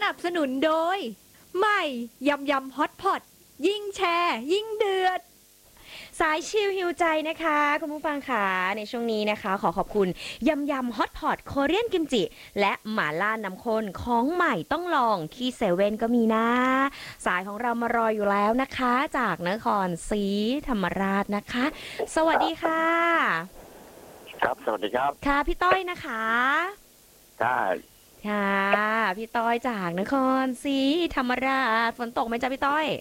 นับสนุนโดยใหม่ยำยำฮอตพอตยิ่งแชร์ยิ่งเดือดสายชิลฮิวใจนะคะคุณผู้ฟังค่ะในช่วงนี้นะคะขอขอบคุณยำยำฮอตพอตโคเรียนกิมจิและหม่าล่าน้ำข้นของใหม่ต้องลองที่เซเว่นก็มีนะสายของเรามารออยู่แล้วนะคะจากนครศรีธรรมราชนะคะสวัสดีค่ะครับสวัสดีครับค่ะพี่ต้อยนะคะใช่ค่ะพี่ต้อยจากนครศรีธรรมราชฝนตกไหมจ๊ะพี่ต้อย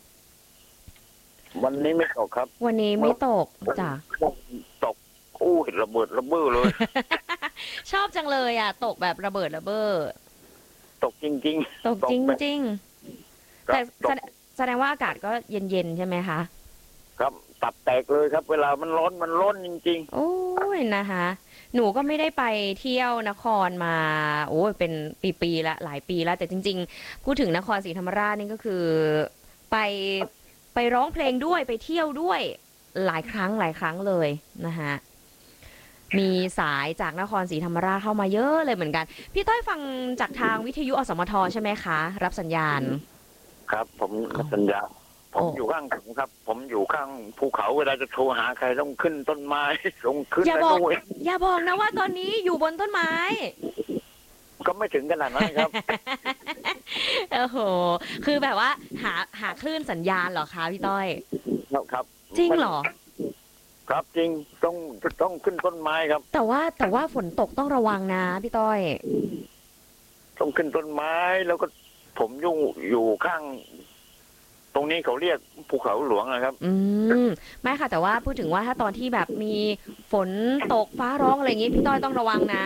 วันนี้ไม่ตกครับวันนี้ไม่ตกจ้ะตกอู้เห็นระเบิดระเบ้อเลยชอบจังเลยอ่ะตกแบบระเบิดระเบ้อตกจริงๆตกจริงๆแต่แสดงว่าอากาศก็เย็นๆใช่ไหมคะครับตับแตกเลยครับ เวลามันร้อนจริงโอ้ยนะคะหนูก็ไม่ได้ไปเที่ยวนครมาโอ้ยเป็นปีๆละหลายปีแล้วแต่จริงๆพูดถึงนครศรีธรรมราชนี่ก็คือไปไปร้องเพลงด้วยไปเที่ยวด้วยหลายครั้งเลยนะคะมีสายจากนครศรีธรรมราชเข้ามาเยอะเลยเหมือนกันพี่ต้อยฟังจากทางวิทยุอสมทใช่ไหมคะรับสัญญาณครับผมสัญญาผมอยู่ข้างผมครับ ผมอยู่ข้างภูเขาเวลาจะโทรหาใครต้องขึ้นต้นไม้ลงขึ้นอย่าบอกนะว่าตอนนี้อยู่บนต้นไม้ก็ไม่ถึงขนาดนั้นครับโอ้โหคือแบบว่าหาคลื่นสัญญาณเหรอคะพี่ต้อยครับจริงเหรอครับจริงต้องขึ้นต้นไม้ครับแต่ว่าฝนตกต้องระวังนะพี่ต้อยต้องขึ้นต้นไม้แล้วก็ผมอยู่ข้างตรงนี้เขาเรียกภูเขาหลวงนะครับไม่ค่ะแต่ว่าพูดถึงว่าถ้าตอนที่แบบมีฝนตกฟ้าร้องอะไรอย่างงี้พี่ต้อยต้องระวังนะ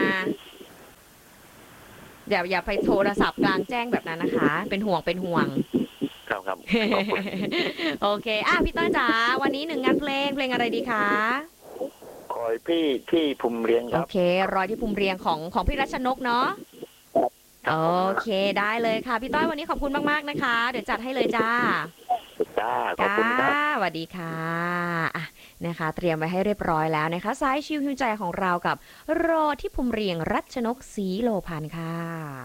อย่าไปโทรศัพท์กลางแจ้งแบบนั้นนะคะเป็นห่วงครับโอเคพี่ต้อยจ๋าวันนี้1 งานเพลงอะไรดีคะคอยพี่ที่ภูมิเรียงครับโอเครอยที่ภูมิเรียงของพี่รัชนกเนาะโอเคได้เลยค่ะพี่ต้อยวันนี้ขอบคุณมากๆนะคะเดี๋ยวจัดให้เลยจ้าขอบคุณครับสวัสดีค่ะนะคะเตรียมไว้ให้เรียบร้อยแล้วนะคะสายชิวหิวใจของเรากับรอที่ภูมิเรียงรัชนกศรีโลภานค่ะ